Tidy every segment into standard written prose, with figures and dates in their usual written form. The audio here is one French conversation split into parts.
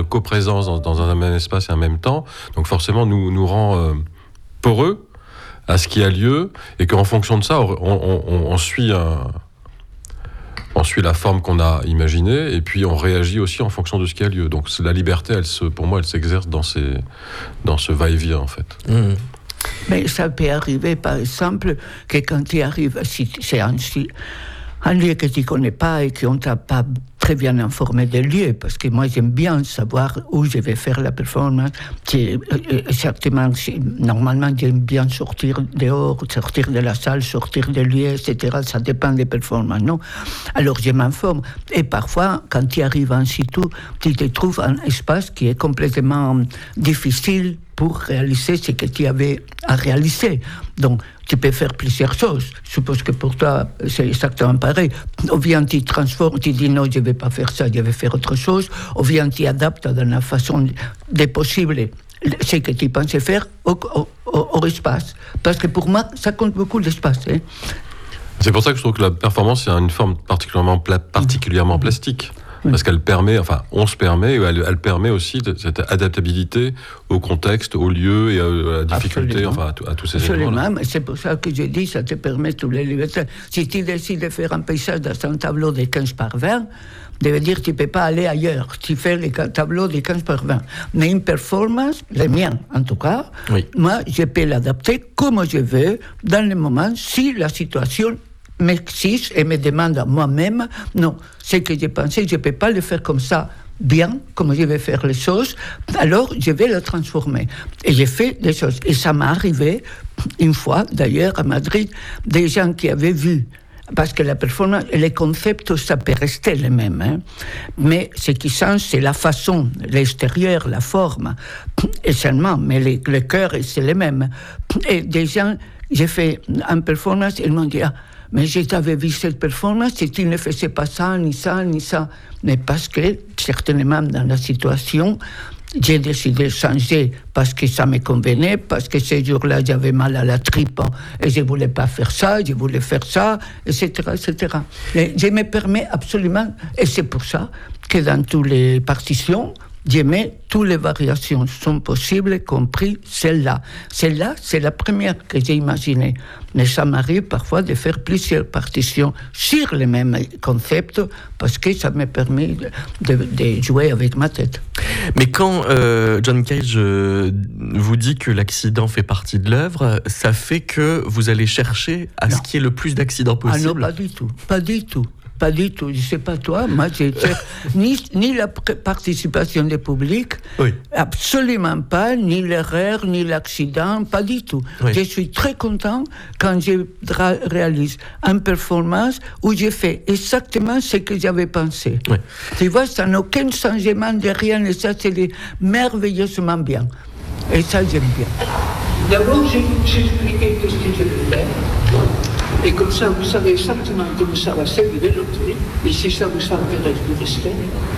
coprésence dans un même espace et un même temps, donc forcément nous rend poreux à ce qui a lieu, et qu'en fonction de ça, on suit la forme qu'on a imaginée, et puis on réagit aussi en fonction de ce qui a lieu. Donc la liberté, pour moi, elle s'exerce dans ce va-et-vient, en fait. Mmh. Mais ça peut arriver, par exemple, que quand tu arrives, si c'est un lieu que tu ne connais pas et qu'on ne t'a pas très bien informé des lieux, parce que moi j'aime bien savoir où je vais faire la performance. Exactement, normalement j'aime bien sortir dehors, sortir de la salle, sortir des lieux, etc. Ça dépend des performances, non? Alors je m'informe. Et parfois, quand tu arrives en situ, tu te trouves un espace qui est complètement difficile pour réaliser ce que tu avais à réaliser. Donc, tu peux faire plusieurs choses. Je suppose que pour toi, c'est exactement pareil. Ou bien tu transformes, tu dis non, je ne vais pas faire ça, je vais faire autre chose. Ou bien tu adaptes dans la façon des possibles ce que tu pensais faire au espace. Parce que pour moi, ça compte beaucoup l'espace. Hein. C'est pour ça que je trouve que la performance est une forme particulièrement plastique. Oui. Parce qu'elle permet, on se permet, elle permet aussi cette adaptabilité au contexte, au lieu et à la difficulté, à tous ces éléments. Absolument, c'est pour ça que je dis, ça te permet toutes les libertés. Si tu décides de faire un paysage dans un tableau de 15 par 20, ça veut dire que tu ne peux pas aller ailleurs. Tu fais les tableaux de 15 par 20. Mais une performance, les miens en tout cas, oui. Moi, je peux l'adapter comme je veux, dans le moment, si la situation m'exige et me demande à moi-même, non, ce que j'ai pensé, je ne peux pas le faire comme ça, bien, comme je vais faire les choses, alors je vais le transformer. Et j'ai fait des choses. Et ça m'est arrivé, une fois, d'ailleurs, à Madrid, des gens qui avaient vu, parce que la performance, les concepts, ça peut rester les mêmes, hein. Mais ce qui change, c'est la façon, l'extérieur, la forme, et seulement, mais le cœur, c'est les mêmes. Et des gens, j'ai fait une performance, ils m'ont dit, mais je t'avais vu cette performance et tu ne faisais pas ça, ni ça, ni ça. Mais parce que, certainement, dans la situation, j'ai décidé de changer parce que ça me convenait, parce que ce jour-là, j'avais mal à la tripe et je ne voulais pas faire ça, je voulais faire ça, etc., etc. Et je me permets absolument, et c'est pour ça que dans toutes les partitions, je mets toutes les variations sont possibles, y compris celle-là. Celle-là, c'est la première que j'ai imaginée. Mais ça m'arrive parfois de faire plusieurs partitions sur les mêmes concepts parce que ça me permet de jouer avec ma tête. Mais quand John Cage vous dit que l'accident fait partie de l'œuvre, ça fait que vous allez chercher à ce qu'il y ait le plus d'accidents possible? Ah non, pas du tout. Pas du tout, je ne sais pas toi, moi j'ai ni la participation du public, oui. Absolument pas, ni l'erreur, ni l'accident, pas du tout. Oui. Je suis très content quand je réalise une performance où j'ai fait exactement ce que j'avais pensé. Oui. Tu vois, ça n'a aucun changement de rien, et ça c'est merveilleusement bien. Et ça j'aime bien. D'abord, j'ai expliqué ce que je veux faire. Et comme ça, vous savez exactement comment ça va se développer, et si ça vous intéresse de rester.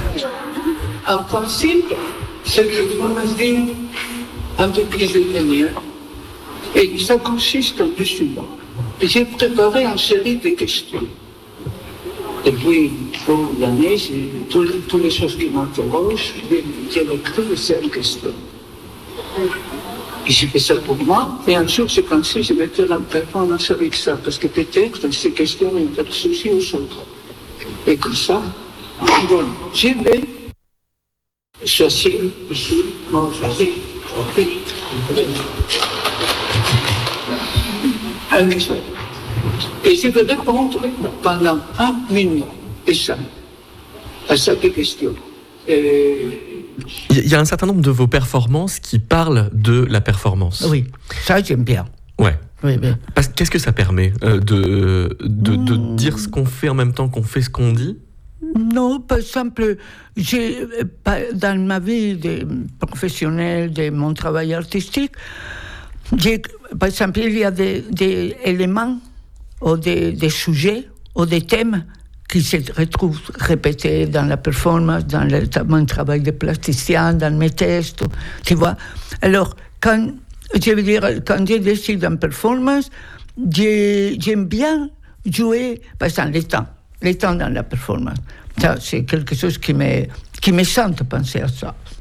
En principe, c'est que vous m'avez un peu plus de lumière, et ça consiste en le suivant. J'ai préparé une série de questions. Depuis l'année, toutes les choses qui m'interrogent, j'ai écrit ces questions. Et j'ai fait ça pour moi, et un jour j'ai pensé, je vais faire une performance avec ça, parce que peut-être ces questions intéressent aussi aux autres. Et comme ça, bon, je vais choisir ici, un question. Et je vais répondre pendant 1 minute, et ça, à chaque question. Il y a un certain nombre de vos performances qui parlent de la performance. Oui, ça j'aime bien. Ouais. Oui. Qu'est-ce que ça permet de dire ce qu'on fait en même temps qu'on fait ce qu'on dit? Non, par exemple, dans ma vie professionnelle, de mon travail artistique, par exemple, il y a des éléments ou des sujets ou des thèmes qui se retrouvent répétés dans la performance, dans mon travail de plasticien, dans mes tests, tu vois. Alors, quand je décide en performance, j'aime bien jouer, par exemple, les temps dans la performance. Ça, c'est quelque chose qui me sent penser à ça.